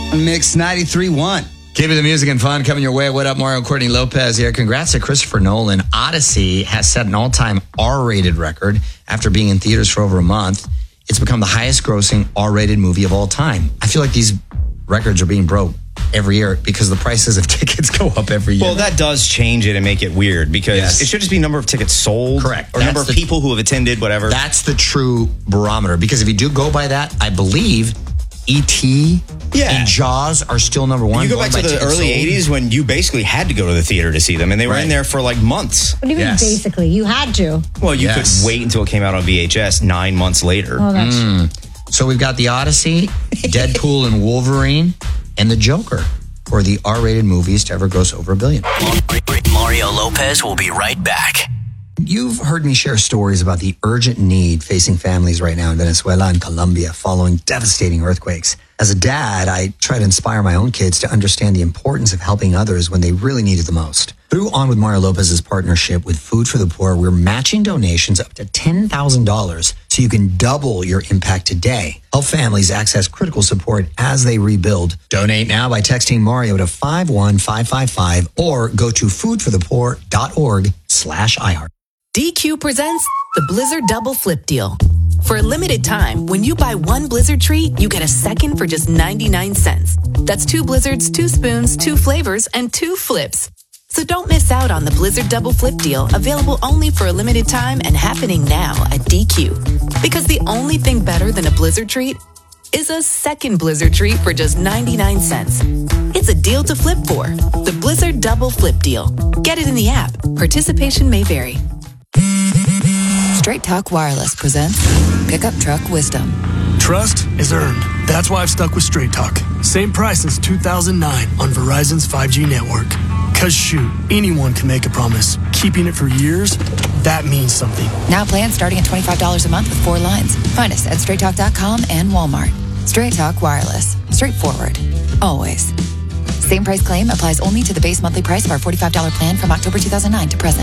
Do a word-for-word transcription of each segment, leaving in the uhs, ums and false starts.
Mix ninety-three point one. Keeping the music and fun coming your way. What up, Mario Courtney Lopez here. Congrats to Christopher Nolan. Odyssey has set an all-time R-rated record after being in theaters for over a month. It's become the highest-grossing R-rated movie of all time. I feel like these records are being broke every year because the prices of tickets go up every year. Well, that does change it and make it weird because yes. it should just be number of tickets sold. Correct. Or That's number of the, people who have attended, whatever. That's the true barometer because if you do go by that, I believe E T yeah. and Jaws are still number one. You go back to the early sold. eighties when you basically had to go to the theater to see them, and they were right. in there for like months. What do you mean yes. basically? You had to. Well, you yes. could wait until it came out on V H S nine months later. Oh, that's mm. So we've got the Odyssey, Deadpool and Wolverine, and the Joker for the R-rated movies to ever gross over a billion. Mario Lopez will be right back. You've heard me share stories about the urgent need facing families right now in Venezuela and Colombia following devastating earthquakes. As a dad, I try to inspire my own kids to understand the importance of helping others when they really need it the most. Through On with Mario Lopez's partnership with Food for the Poor, we're matching donations up to ten thousand dollars so you can double your impact today. Help families access critical support as they rebuild. Donate now by texting Mario to five one five five five or go to foodforthepoor.org slash iHeart. D Q presents the Blizzard Double Flip Deal. For a limited time, when you buy one Blizzard treat, you get a second for just ninety-nine cents. That's two Blizzards, two spoons, two flavors, and two flips. So don't miss out on the Blizzard Double Flip Deal, available only for a limited time and happening now at D Q. Because the only thing better than a Blizzard treat is a second Blizzard treat for just ninety-nine cents. It's a deal to flip for. The Blizzard Double Flip Deal. Get it in the app. Participation may vary. Straight Talk Wireless presents Pickup Truck Wisdom. Trust is earned. That's why I've stuck with Straight Talk. Same price since two thousand nine on Verizon's five G network. Cause shoot, anyone can make a promise. Keeping it for years, that means something. Now plans starting at twenty-five dollars a month with four lines. Find us at straight talk dot com and Walmart. Straight Talk Wireless. Straightforward. Always. Same price claim applies only to the base monthly price of our forty-five dollars plan from October two thousand nine to present.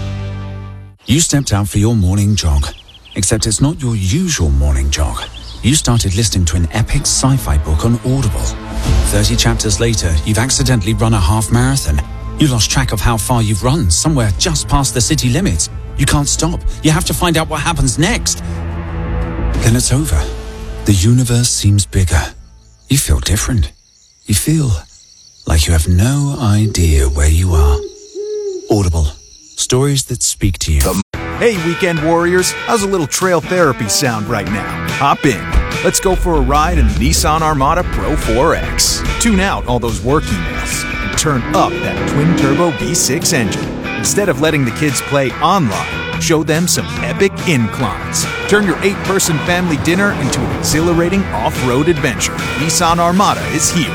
You stepped out for your morning jog, except it's not your usual morning jog. You started listening to an epic sci-fi book on Audible. thirty chapters later, you've accidentally run a half marathon. You lost track of how far you've run, somewhere just past the city limits. You can't stop. You have to find out what happens next. Then it's over. The universe seems bigger. You feel different. You feel like you have no idea where you are. Audible. Stories that speak to you. Hey, weekend warriors. How's a little trail therapy sound right now? Hop in. Let's go for a ride in the Nissan Armada Pro four X. Tune out all those work emails and turn up that twin-turbo V six engine. Instead of letting the kids play online, show them some epic inclines. Turn your eight-person family dinner into an exhilarating off-road adventure. Nissan Armada is here.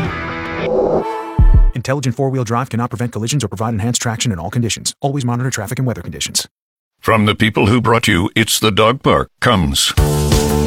Intelligent four-wheel drive cannot prevent collisions or provide enhanced traction in all conditions. Always monitor traffic and weather conditions. From the people who brought you It's the Dog Park comes